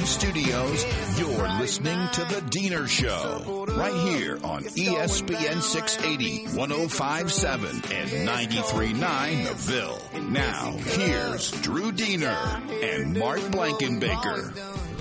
studios, you're listening to The Diener Show, right here on ESPN 680, 105.7, and 93.9 The Ville. Now, here's Drew Diener and Mark Blankenbaker.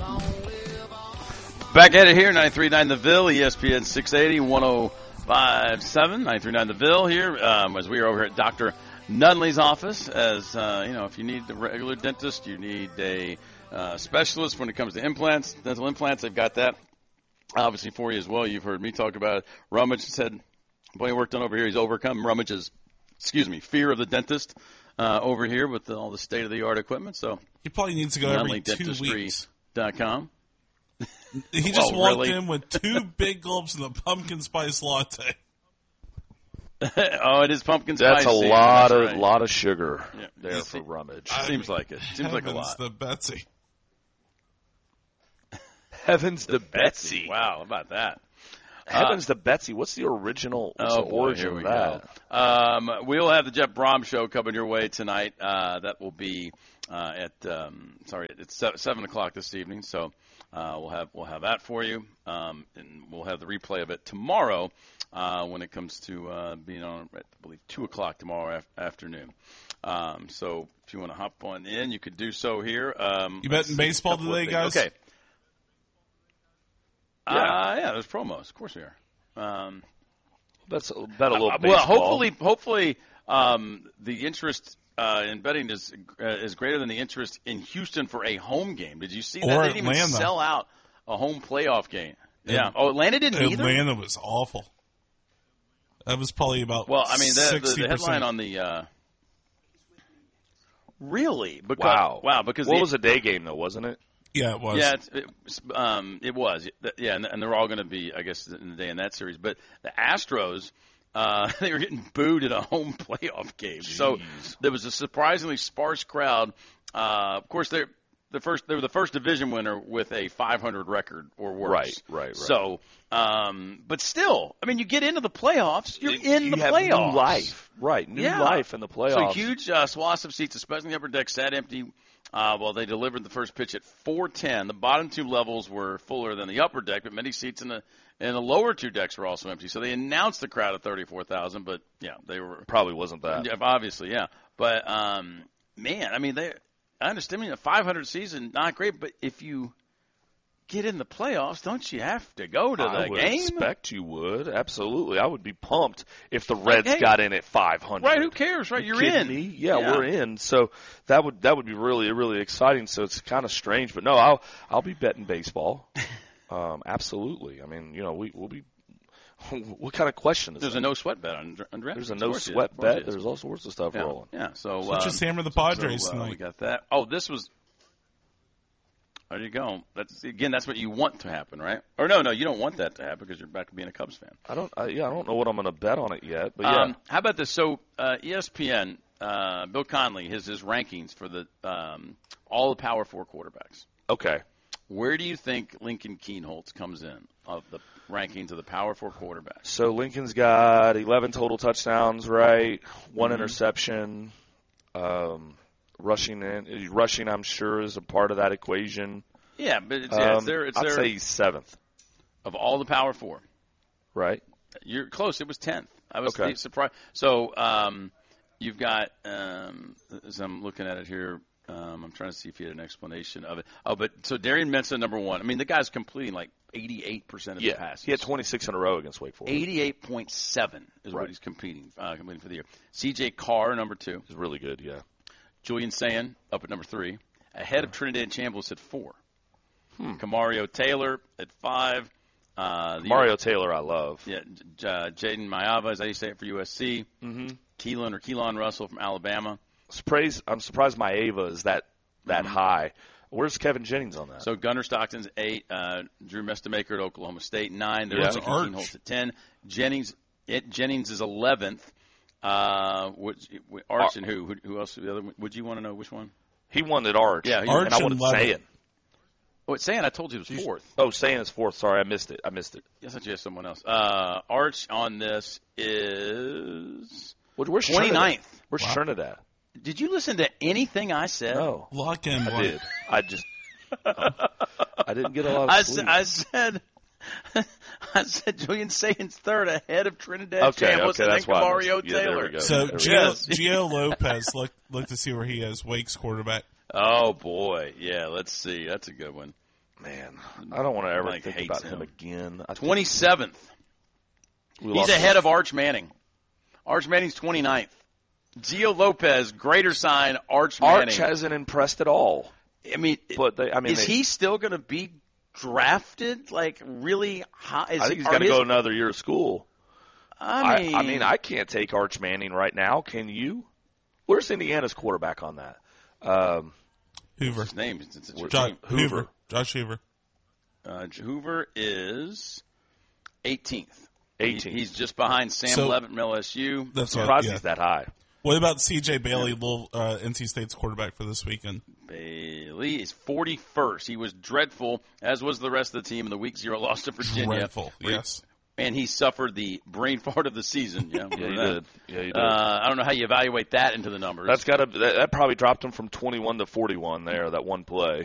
Back at it here, 93.9 The Ville, ESPN 680, 105.7, 93.9 The Ville here, as we are over here at Dr. Nunley's office. As, if you need a regular dentist, you need a specialist when it comes to implants, dental implants, they've got that obviously for you as well. You've heard me talk about it. Rummage said, plenty of work done over here. He's overcome Rummage's, fear of the dentist over here with all the state-of-the-art equipment. So he probably needs to go every 2 weeks. .com. He just walked in with 2 big gulps of the pumpkin spice latte. Oh, it is pumpkin spice. That's a lot of sugar there for Rummage. Seems like it. Seems like a lot. The Betsy. Heavens the Betsy. Wow, how about that? Heavens the Betsy. What's the original origin of that? We'll have the Jeff Brom show coming your way tonight. That will be it's 7 o'clock this evening. So we'll have that for you, and we'll have the replay of it tomorrow when it comes to being on, I believe, 2 o'clock tomorrow afternoon. So if you want to hop on in, you could do so here. You betting baseball today, guys? Okay. Yeah, there's promos. Of course we are. Let's bet a little baseball. Well, hopefully, the interest in betting is greater than the interest in Houston for a home game. Did you see that? They didn't even sell out a home playoff game. Yeah. Oh, Atlanta didn't either? Atlanta was awful. That was probably about 60%. The headline on the really? Wow. Because what was a day game, though, wasn't it? Yeah, it was. Yeah, it was. Yeah, and they're all going to be, I guess, in the day in that series. But the Astros, they were getting booed at a home playoff game. Jeez. So there was a surprisingly sparse crowd. Of course, they were the first division winner with a 500 record or worse. Right. So, but still, I mean, you get into the playoffs, you're in the playoffs. New Life. Right, new life in the playoffs. So huge swaths of seats, especially the upper deck, sat empty. They delivered the first pitch at 4:10. The bottom 2 levels were fuller than the upper deck, but many seats in the lower 2 decks were also empty. So they announced the crowd of 34,000, but they were probably wasn't that. Yeah, obviously, yeah. But man, I mean, I understand. I mean, a 500 season, not great, but if you get in the playoffs, don't you have to go to the game? I would expect you would. Absolutely. I would be pumped if the Reds got in at 500. Right, who cares, right? You're in. Me? Yeah, we're in. So that would be really, really exciting. So it's kind of strange. But no, I'll be betting baseball. Absolutely. I mean, we'll be – what kind of question is that? There's a no-sweat bet on DraftKings. There's a no-sweat bet. There's all sorts of stuff rolling. Yeah, so just hammer the Padres tonight. We got that. Oh, this was – there you go. That's what you want to happen, right? Or no, you don't want that to happen because you're back to being a Cubs fan. I don't know what I'm going to bet on it yet, but yeah. How about this? So ESPN, Bill Conley, his rankings for the all the Power 4 quarterbacks. Okay. Where do you think Lincoln Kienholz comes in of the rankings of the Power 4 quarterbacks? So Lincoln's got 11 total touchdowns, right? 1 interception. Rushing, I'm sure, is a part of that equation. Yeah, but it's there. I'd say he's 7th. Of all the Power 4. Right. You're close. It was 10th. I was surprised. So you've got, as I'm looking at it here, I'm trying to see if you had an explanation of it. Oh, but so Darian Mensah, number 1. I mean, the guy's completing like 88% of the passes. He had 26 in a row against Wake Forest. 88.7 is what he's completing for the year. C.J. Carr, number 2. He's really good, yeah. Julian Sayin up at number 3, ahead of Trinidad Chambliss at 4. Kamario Taylor at 5. Kamario Taylor, I love. Yeah, Jaden Maiava, is that how you say it for USC? Mm-hmm. Keelan Russell from Alabama. I'm surprised Maiava is that high. Where's Kevin Jennings on that? So Gunnar Stockton's 8, Drew Mestamaker at Oklahoma State 9. There's Lincoln Kienholz at 10. Jennings is 11th. Arch and who else? The other? Would you want to know which one? He won at Arch. Yeah, Arch and I wanted Sayin. Oh, it's Sayin. I told you it was 4th. Oh, Sayin is 4th. Sorry, I missed it. Yes, I just someone else. Arch on this is where's 29th. Where's Trinidad? Did you listen to anything I said? No. Lock in. I did. I just I didn't get a lot of sleep. I said Julian Saint's third ahead of Trinidad Chambliss and then Camario Taylor. So Gio Lopez, look to see where he is, Wake's quarterback. Oh, boy. Yeah, let's see. That's a good one. Man, I don't want to ever think about him again. 27th. He's ahead of Arch Manning. Arch Manning's 29th. Gio Lopez, greater sign, Arch Manning. Arch hasn't impressed at all. I mean, is he still going to be drafted like really high? I think he's got to go another year of school. I mean, I can't take Arch Manning right now. Can you? Where's Indiana's quarterback on that? Hoover. His name Hoover. Josh Hoover. Hoover is 18th. 18th. He's just behind Sam Levitt from LSU. That's surprised he's that high. What about C.J. Bailey, NC State's quarterback for this weekend? Bailey is 41st. He was dreadful, as was the rest of the team in the Week 0 loss to Virginia. Dreadful, yes. And he suffered the brain fart of the season. Yeah, he did. Yeah, he did. I don't know how you evaluate that into the numbers. That probably dropped him from 21 to 41 there, that one play.